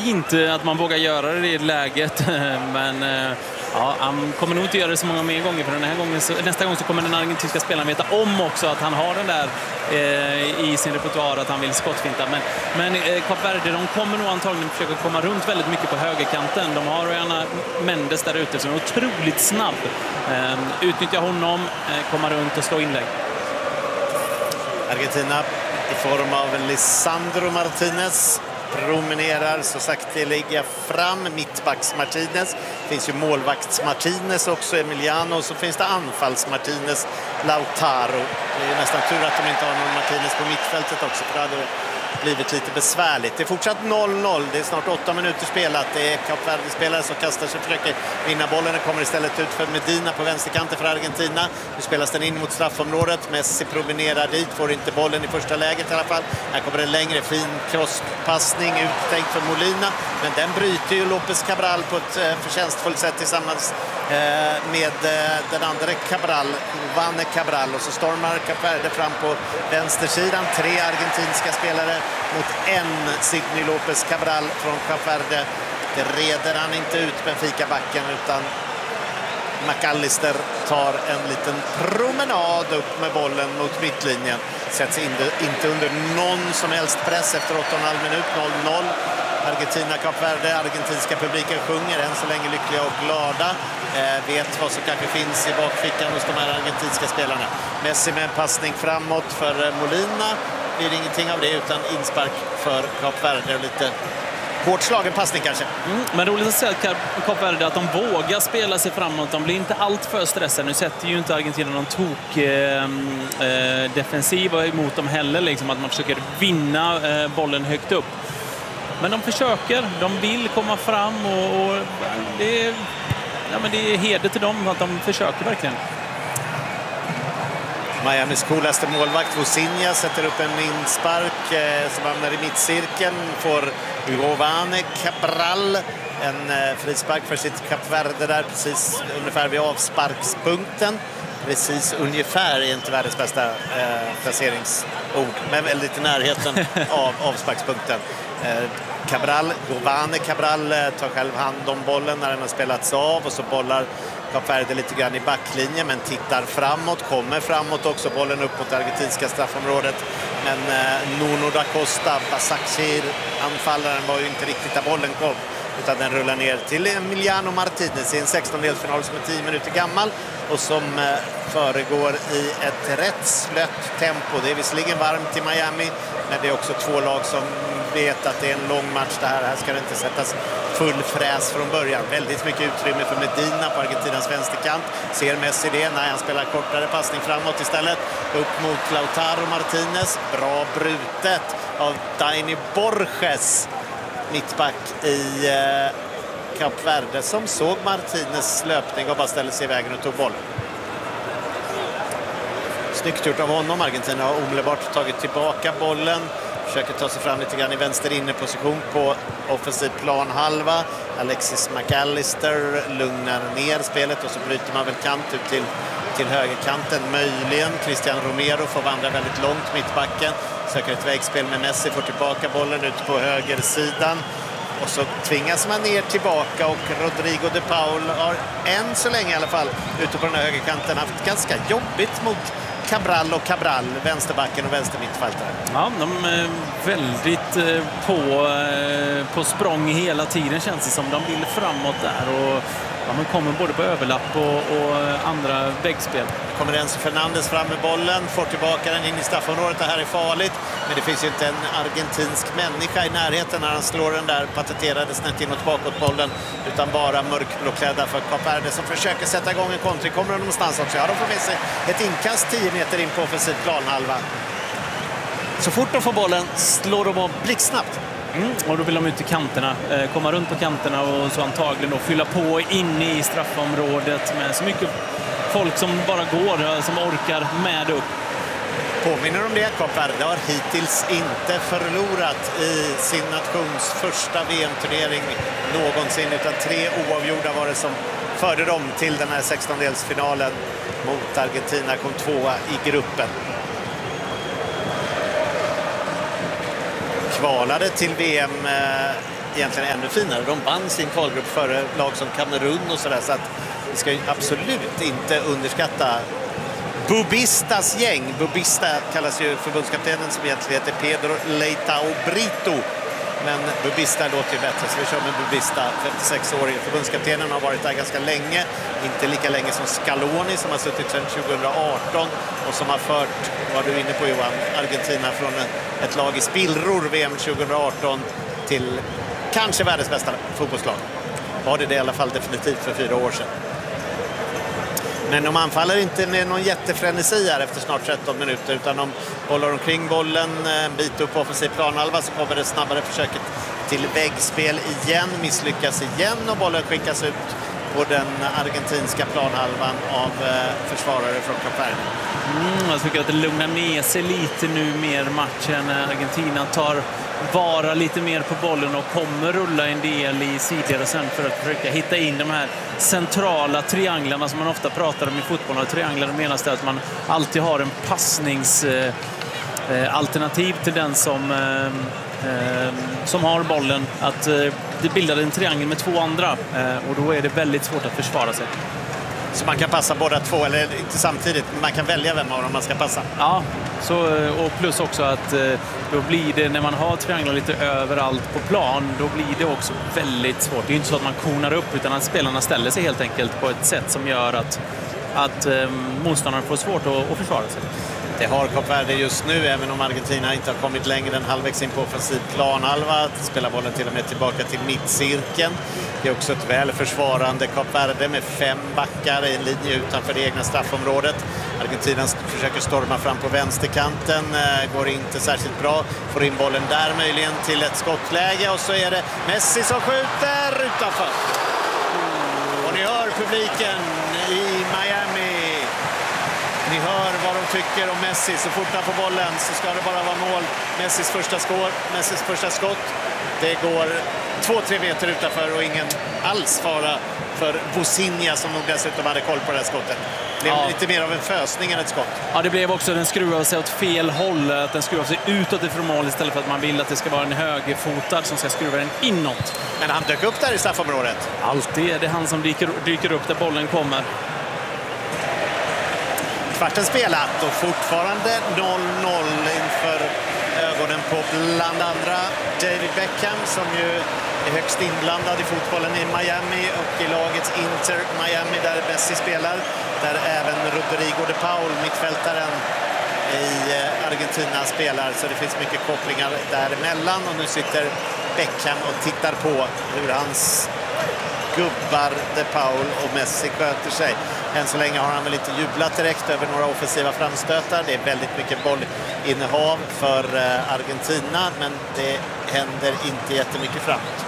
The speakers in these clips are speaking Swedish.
fint att man vågar göra det i läget. Men ja, han kommer nog inte göra det så många mer gånger. För den här gången nästa gång så kommer den argentinska spelaren veta om också att han har den där i sin repertoar, att han vill skottfinta. Men Kap Verde, de kommer nog antagligen försöka komma runt väldigt mycket på högerkanten. De har Ryan Mendes där ute som är otroligt snabb. Utnyttja honom, komma runt och slå inlägg. Argentina i form av Lisandro Martinez promenerar så sakteliga fram. Mittbacks Martinez. Det finns ju målvakts Martinez också, Emiliano. Så finns det anfalls Martinez, Lautaro. Det är nästan tur att de inte har någon Martinez på mittfältet också, för det hade blivit lite besvärligt. Det är fortsatt 0-0. Det är snart 8 minuter spelat. Det är Kap Verde-spelare som kastar sig och försöker vinna bollen. Den kommer istället ut för Medina på vänsterkanten för Argentina. Nu spelas den in mot straffområdet. Messi promenerar dit, får inte bollen i första läget i alla fall. Här kommer en längre fin crosspassning uttänkt för Molina. Men den bryter ju López Cabral på ett förtjänstfullt sätt tillsammans med den andra Cabral, Vanne Cabral. Och så stormar Kap Verde fram på vänstersidan. 3 argentinska spelare mot en Sidney López Cabral från Kap Verde. Det reder han inte ut Benfica-backen, utan McAllister tar en liten promenad upp med bollen mot mittlinjen. Sätts inte under någon som helst press efter 8,5 minut. 0-0. Argentina, Kap Verde. Argentinska publiken sjunger än så länge lyckliga och glada. Vet vad som kanske finns i bakfickan hos de här argentinska spelarna. Messi med en passning framåt för Molina. Det blir ingenting av det, utan inspark för Kap Verde. Lite hårt slagen passning kanske. Men roligt att se att Kap Verde, att de vågar spela sig framåt. De blir inte allt för stressade. Nu sätter ju inte Argentina någon defensiva emot dem heller. Liksom, att man försöker vinna bollen högt upp. Men de försöker. De vill komma fram och det är heder till dem att de försöker verkligen. Miamis coolaste målvakt Vozinha sätter upp en inspark som hamnar i mittcirkeln. Får Giovanni Cabral en frispark för sitt Kap Verde där precis ungefär vid avsparkspunkten. Precis ungefär är inte världens bästa placeringsord, men väldigt i närheten av avsparkspunkten. Giovanni Cabral tar själv hand om bollen när den har spelats av, och så bollar Kap Verde lite grann i backlinjen, men tittar framåt, kommer framåt också, bollen upp mot det argentinska straffområdet. Men Nuno da Costa, Basakshir, anfallaren, var ju inte riktigt där bollen kom, utan den rullar ner till Emiliano Martinez i en 16-delsfinal som är 10 minuter gammal och som föregår i ett rätt slött tempo. Det är visserligen varmt i Miami, men det är också 2 lag som vet att det är en lång match det här. Här ska det inte sättas full fräs från början. Väldigt mycket utrymme för Medina på Argentinas vänsterkant. Ser Messi det när han spelar kortare passning framåt istället. Upp mot Lautaro Martinez. Bra brutet av Daini Borges, mittback i Kap Verde, som såg Martinez löpning och bara ställde sig i vägen och tog bollen. Snyggt gjort av honom. Argentina har omedelbart tagit tillbaka bollen. Försöker ta sig fram lite grann i vänster inneposition på offensiv planhalva. Alexis McAllister lugnar ner spelet och så bryter man väl kant ut till högerkanten. Möjligen Cristian Romero får vandra väldigt långt mittbacken. Söker ett vägspel med Messi, får tillbaka bollen ut på högersidan. Och så tvingas man ner tillbaka, och Rodrigo de Paul har än så länge i alla fall ute på den här högerkanten haft ganska jobbigt mot Cabral, vänsterbacken och vänstermittfältare. Ja, de är väldigt på språng hela tiden, känns det som. De vill framåt där och man kommer både på överlapp och andra väggspel. Kommer Enzo Fernandes fram med bollen, får tillbaka den in i straffområdet. Det här är farligt, men det finns ju inte en argentinsk människa i närheten när han slår den där patenterade snett inåt bakåt bollen, utan bara mörkblåklädda för Kap Verde som försöker sätta igång en kontring. Kommer de någonstans också? Ja, de får med sig ett inkast 10 meter in på offensiv planhalva. Så fort de får bollen slår de av blixtsnabbt. Och då vill de ut till kanterna, komma runt på kanterna och så antagligen då fylla på in i straffområdet med så mycket folk som bara går, som orkar med upp. Påminner om det, Kap Verde har hittills inte förlorat i sin nations första VM-turnering någonsin, utan 3 oavgjorda var det som förde dem till den här 16-delsfinalen mot Argentina, kom 2:a i gruppen. Kvalade till VM egentligen ännu finare. De vann sin kvalgrupp före lag som Kamerun och sådär, så att vi ska ju absolut inte underskatta Bubistas gäng. Bubista kallas ju förbundskaptenen, som egentligen heter Pedro Leitao Brito. Men Bubista låter ju bättre, så vi kör med Bubista. 56-årig förbundskaptenen, har varit där ganska länge. Inte lika länge som Scaloni, som har suttit sedan 2018 och som har fört, vad du är inne på Johan, Argentina från ett lag i spillror VM 2018 till kanske världens bästa fotbollslag. Var det i alla fall definitivt för 4 år sedan. Men de anfaller inte med någon jättefrenesi här efter snart 13 minuter, utan de håller omkring bollen en bit upp på offensiv planhalva, så kommer det snabbare försöket till väggspel igen, misslyckas igen och bollen skickas ut på den argentinska planhalvan av försvarare från Kap Verde. Jag tycker att det lugnar ner sig lite nu mer matchen. Argentina tar vara lite mer på bollen och kommer rulla en del i sidled och sen för att försöka hitta in de här centrala trianglarna som man ofta pratar om i fotboll. Och trianglar menas det att man alltid har en passningsalternativ till den som har bollen. Att det bildar en triangel med 2 andra och då är det väldigt svårt att försvara sig. Så man kan passa båda två, eller inte samtidigt, men man kan välja vem av dem man ska passa. Ja, och plus också att då blir det, när man har trianglar lite överallt på plan, då blir det också väldigt svårt. Det är inte så att man konar upp, utan att spelarna ställer sig helt enkelt på ett sätt som gör att motståndaren får svårt att försvara sig. Det har Kap Verde just nu, även om Argentina inte har kommit längre än halvvägs in på offensiv planhalva. Spelar bollen till och med tillbaka till mittcirkeln. Det är också ett väl försvarande Kap Verde med 5 backar i en linje utanför det egna straffområdet. Argentina försöker storma fram på vänsterkanten, går inte särskilt bra. Får in bollen där möjligen till ett skottläge, och så är det Messi som skjuter utanför. Och ni hör publiken i Miami. Ni hör vad de tycker om Messi. Så fort han får bollen så ska det bara vara mål. Messis första skott. Det går 2-3 meter utanför och ingen alls fara för Bosinha, som nog dessutom hade koll på det här skottet. Det blev lite mer av en fösning än ett skott. Ja, det blev också, den skruvade sig åt fel håll. Att den skruvar sig utåt ifrån mål istället för att man vill att det ska vara en högerfotad som ska skruva den inåt. Men han dök upp där i straffområdet. Alltid är det han som dyker upp där bollen kommer. Kvarten spelat och fortfarande 0-0 inför ögonen på bland andra David Beckham, som ju är högst inblandad i fotbollen i Miami och i lagets Inter Miami där Messi spelar. Där även Rodrigo de Paul, mittfältaren i Argentina, spelar. Så det finns mycket kopplingar däremellan, och nu sitter Beckham och tittar på hur hans gubbar de Paul och Messi sköter sig. Än så länge har han väl inte jublat direkt över några offensiva framstötar. Det är väldigt mycket bollinnehav för Argentina, men det händer inte jättemycket framåt.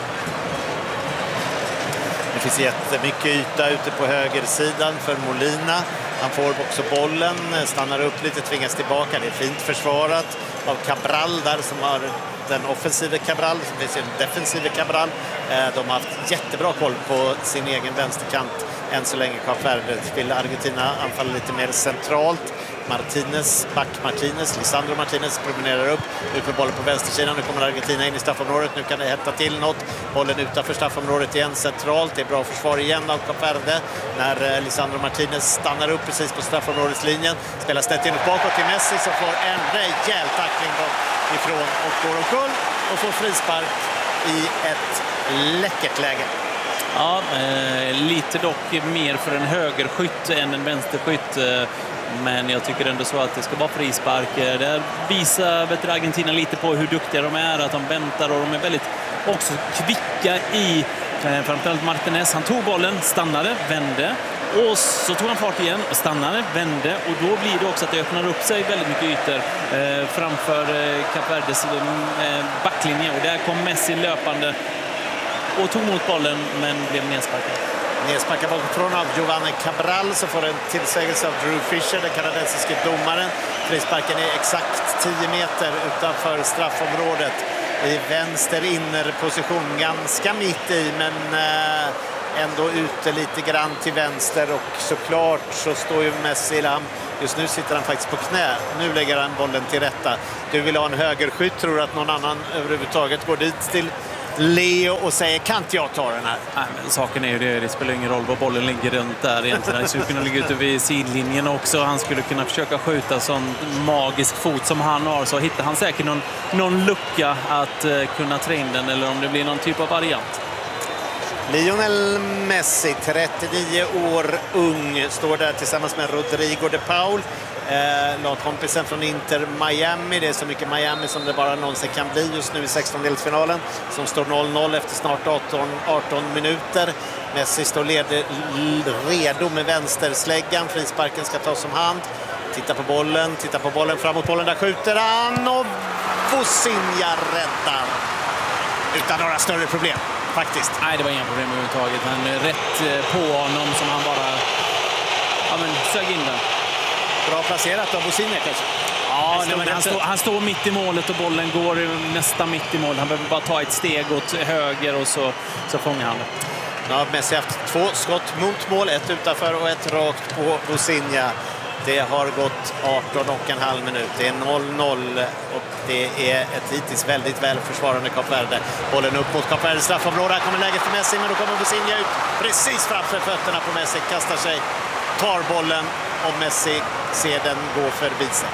Det finns jättemycket yta ute på högersidan för Molina. Han får också bollen, stannar upp lite, tvingas tillbaka. Det är fint försvarat av Cabral där, som har den offensiva Cabral. Det finns en defensiva Cabral. De har haft jättebra koll på sin egen vänsterkant än så länge. Kap Verde vill Argentina anfalla lite mer centralt. Martinez, Lisandro Martinez promenerar upp. Nu på bollen på vänstersidan. Nu kommer Argentina in i straffområdet. Nu kan det hetta till något. Bollen utanför straffområdet igen centralt. Det är bra försvar igen av Kap Verde. När Lisandro Martinez stannar upp precis på straffområdeslinjen. Spelar snett in bakåt till Messi, som får en rejäl tackling ifrån och går omkull och får frispark i ett läckert läge. Ja, lite dock mer för en högerskytt än en vänsterskytt. Men jag tycker ändå så att det ska vara frispark. Där visar Argentina lite på hur duktiga de är, att de väntar, och de är väldigt också kvicka i framförallt Martinez. Han tog bollen, stannade, vände, och så tog han fart igen och stannade, vände, och då blir det också att det öppnar upp sig väldigt mycket ytor framför Kap Verdes backlinje, och där kom Messi löpande och tog mot bollen, men blev nedsparkad. Nedsparkad bakifrån av Giovanni Cabral, så får en tillsägelse av Drew Fisher, den kanadensiske domaren. Frisparken är exakt 10 meter utanför straffområdet i vänster innerposition, ganska mitt i, men ändå ute lite grann till vänster, och såklart så står ju Messi, just nu sitter han faktiskt på knä. Nu lägger han bollen till rätta. Du vill ha en högerskytt, tror att någon annan överhuvudtaget går dit till Leo och säger, kan inte jag ta den här? Nej, men saken är ju det spelar ingen roll var bollen ligger runt där egentligen. Han skulle kunna ligga ute vid sidlinjen också. Han skulle kunna försöka skjuta sån magisk fot som han har. Så hittar han säkert någon lucka att kunna trä in den, eller om det blir någon typ av variant. Lionel Messi, 39 år ung, står där tillsammans med Rodrigo de Paul. Lagkompisen från Inter Miami. Det är så mycket Miami som det bara någonsin kan bli just nu i 16-delsfinalen, som står 0-0 efter snart 18 minuter. Messi står redo med vänstersläggan. Frisparken ska tas om hand. Titta på bollen, framåt bollen, där skjuter han och Vozinha räddar utan några större problem faktiskt. Nej, det var inga problem överhuvudtaget. Han rätt på honom som han bara sög in den. Bra placerat av Vozinha kanske. Ja, han står mitt i målet och bollen går nästan mitt i målet. Han behöver bara ta ett steg åt höger och så fångar han det. Nu har Messi haft 2 skott mot mål, ett utanför och ett rakt på Vozinha. Det har gått 18,5 minuter. Det är 0-0 och det är ett hittills väldigt väl försvarande Kap Verde. Bollen upp mot Kap Verdes straffområde. Här kommer läget för Messi, men då kommer Vozinha ut precis framför fötterna på Messi. Kastar sig, tar bollen och Messi ser den gå förbi sig.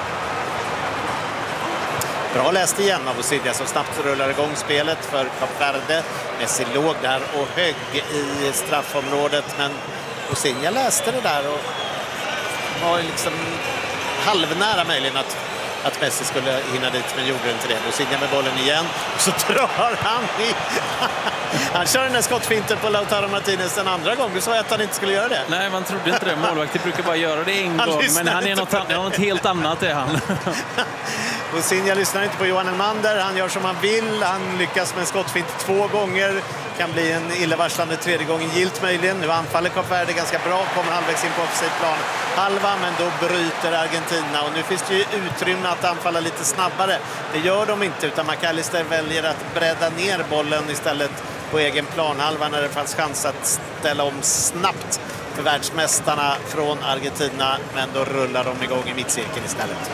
Bra läst igen av Vozinha som snabbt rullar igång spelet för Kap Verde. Messi låg där och högg i straffområdet, men Vozinha läste det där och var liksom halvnära möjligen att Messi skulle hinna dit, men gjorde inte det. Vozinha med bollen igen och så drar han i. Han kör den där skottfinten på Lautaro Martinez en andra gång. Du sa att han inte skulle göra det. Nej, man trodde inte det. Målvakter brukar bara göra det en gång, men han är något helt annat, är han. Vozinha lyssnar inte på Johan Elmander. Han gör som han vill. Han lyckas med en skottfint 2 gånger. Kan bli en illavarslande 3:e gången gilt möjligen. Nu anfaller Kap Verde ganska bra. Kommer halvvägs in på offside plan halva, men då bryter Argentina. Och nu finns det ju utrymme att anfalla lite snabbare. Det gör de inte, utan McAllister väljer att bredda ner bollen istället på egen planhalva när det fanns chans att ställa om snabbt för världsmästarna från Argentina. Men då rullar de igång i mittcirkeln istället.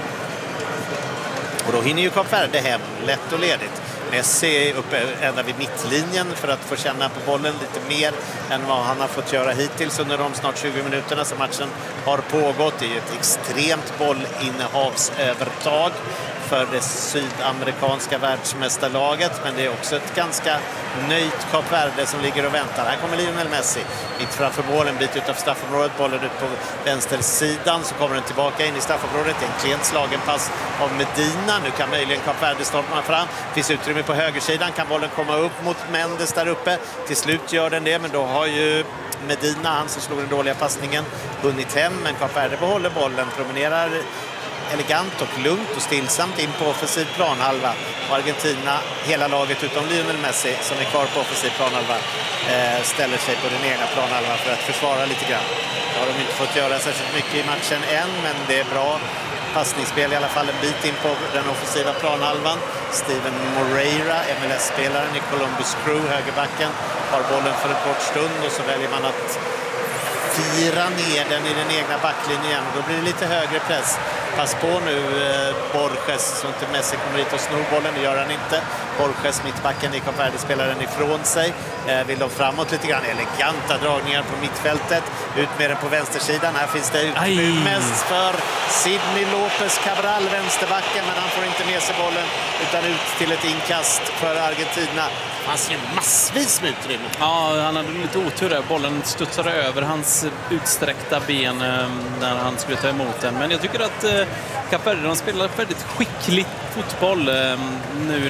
Och då hinner ju Kap Verde hem, lätt och ledigt. Messi är uppe ända vid mittlinjen för att få känna på bollen lite mer än vad han har fått göra hittills under de snart 20 minuterna som matchen har pågått. Det är ju ett extremt bollinnehavsövertag för det sydamerikanska världsmästarlaget, men det är också ett ganska nöjt Kap Verde som ligger och väntar. Här kommer Lionel Messi mitt framför målen, bit utanför straffområdet, bollen ut på vänstersidan, så kommer den tillbaka in i straffområdet. Det är en klent slagen pass av Medina. Nu kan möjligen Kap Verde storma fram. Finns utrymme på högersidan, kan bollen komma upp mot Mendes där uppe. Till slut gör den det, men då har ju Medina, han som slog den dåliga passningen, hunnit hem, men Kap Verde behåller bollen, promenerar elegant och lugnt och stillsamt in på offensiv planhalva. Och Argentina, hela laget utom Lionel Messi som är kvar på offensiv planhalva, ställer sig på den egna planhalvan för att försvara lite grann. Det har de inte fått göra särskilt mycket i matchen än, men det är bra passningsspel i alla fall en bit in på den offensiva planhalvan. Steven Moreira, MLS-spelaren i Columbus Crew, högerbacken, har bollen för en kort stund och så väljer man att fira ner den i den egna backlinjen. Då blir det lite högre press. Pass på nu Borges, så inte Messi kommer hit och snor bollen. Det gör han inte. Borges, mittbacken i Kap Verde, spelar den ifrån sig. Vill de framåt lite grann. Eleganta dragningar på mittfältet. Ut med den på vänstersidan. Här finns det utrymme för Sidney Lopez Cabral, vänsterbacken. Men han får inte med sig bollen utan ut till ett inkast för Argentina. Det fanns ju massvis med utrymme. Ja, han hade lite otur där. Bollen studsade över hans utsträckta ben när han skulle ta emot den. Men jag tycker att Kap Verde spelar väldigt skickligt fotboll nu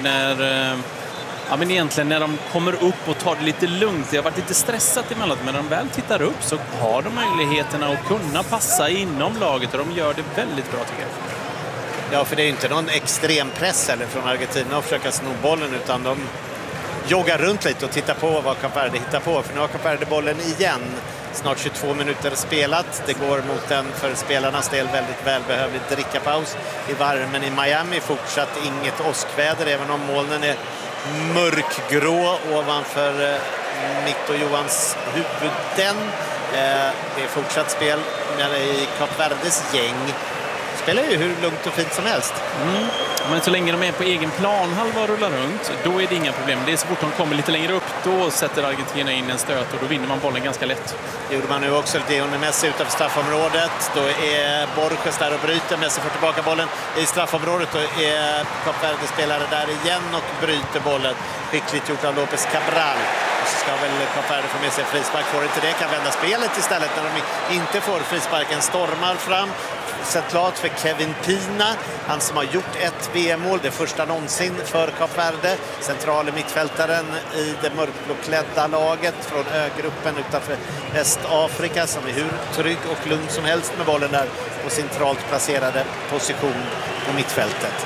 men egentligen när de kommer upp och tar det lite lugnt. Det har varit lite stressat emellanåt, men när de väl tittar upp så har de möjligheterna att kunna passa inom laget och de gör det väldigt bra, tycker jag. Ja, för det är inte någon extrem press eller från Argentina att försöka sno bollen, utan de joggar runt lite och tittar på vad Kap Verde hittar på. För nu har Kap Verde bollen igen. Snart 22 minuter spelat. Det går mot en för spelarnas del väldigt välbehövlig drickapaus i varmen i Miami. Fortsatt inget åskväder, även om molnen är mörkgrå ovanför mitt och Johans huvuden. Det är fortsatt spel i Kap Verdes gäng. Spelar ju hur lugnt och fint som helst. Men så länge de är på egen planhalva och rullar runt, då är det inga problem. Det är så fort de kommer lite längre upp, då sätter Argentina in en stöt och då vinner man bollen ganska lätt. Det gjorde man nu också. Lionel Messi utanför straffområdet. Då är Borges där och bryter. Messi får tillbaka bollen i straffområdet. Då är Kap Verde-spelare där igen och bryter bollen. Skickligt gjort av Lopez Cabral. Och så ska väl Kap Verde få med sig frispark. Får inte det, kan vända spelet istället när de inte får frisparken. Stormar fram. Centralt för Kevin Pina, han som har gjort ett VM-mål, det första någonsin för Kap Verde. Central mittfältaren i det mörkblåklädda laget från ögruppen utanför Västafrika, som är hur trygg och lugn som helst med bollen där på centralt placerade position på mittfältet.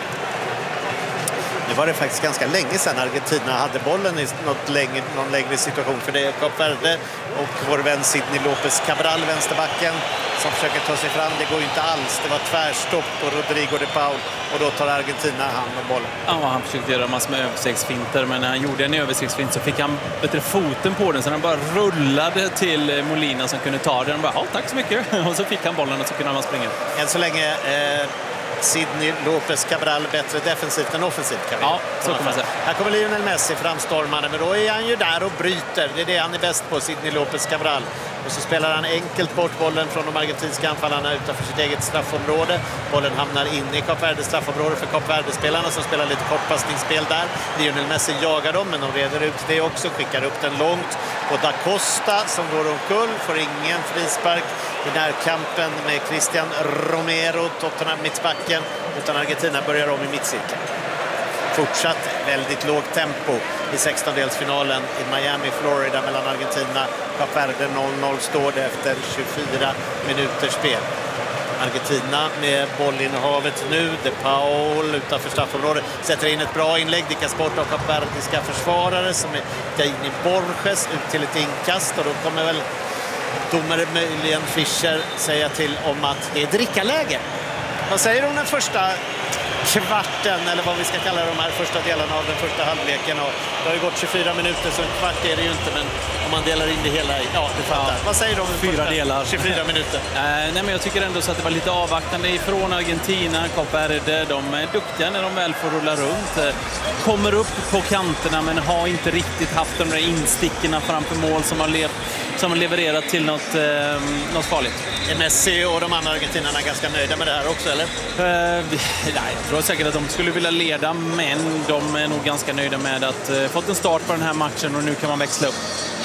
Nu var det faktiskt ganska länge sedan Argentina hade bollen i någon längre situation, för det är Kap Verde och vår vän Sidney Lopez Cabral, vänsterbacken, som försöker ta sig fram. Det går ju inte alls. Det var tvärstopp på Rodrigo de Paul och då tar Argentina hand om bollen. Ja, han försökte göra massor med överstegsfinter, men när han gjorde en överstegsfint så fick han foten på den, så han bara rullade till Molina som kunde ta den. Bara, ja, tack så mycket. Och så fick han bollen och så kunde han springa. Än så länge Sidney Lopez Cabral bättre defensivt än offensivt, kan vi. Ja, så kan man säga. Här kommer Lionel Messi framstormande, men då är han ju där och bryter. Det är det han är bäst på, Sidney Lopez Cabral. Och så spelar han enkelt bort bollen från de argentinska anfallarna utanför sitt eget straffområde. Bollen hamnar in i Kap Verdes straffområde för Kap Verde-spelarna som spelar lite kortpassningsspel där. Lionel Messi jagar dem, men de reder ut det också. Skickar upp den långt på Da Costa som går omkull. Får ingen frispark i närkampen med Christian Romero, Tottenham mittbacken, utan Argentina börjar om i mittcirkeln. Fortsatt väldigt lågt tempo i 16-delsfinalen i Miami, Florida mellan Argentina och Kap Verde. 0-0 står det efter 24 minuters spel. Argentina med bollinnehavet nu. De Paul utanför straffområdet sätter in ett bra inlägg. Dickas bort av Kap Verdiska försvarare som är Jaini Borges ut till ett inkast, och då kommer väl domare möjligen Fischer säga till om att det är drickaläge. Vad säger du om den första kvarten, eller vad vi ska kalla de här första delarna av den första halvleken? Och det har ju gått 24 minuter, så en kvart är det ju inte, men om man delar in det hela i, ja, du fattar. Ja. Vad säger du om den första delar. 24 minuter? Nej, men jag tycker ändå så att det var lite avvaktande ifrån Argentina. Kap Verde, de är duktiga när de väl får rulla runt. Kommer upp på kanterna, men har inte riktigt haft de där instickorna framför mål som har levererat till något farligt. Är Messi och de andra argentinarna ganska nöjda med det här också, eller? Nej, jag tror säkert att de skulle vilja leda, men de är nog ganska nöjda med att fått en start på den här matchen och nu kan man växla upp.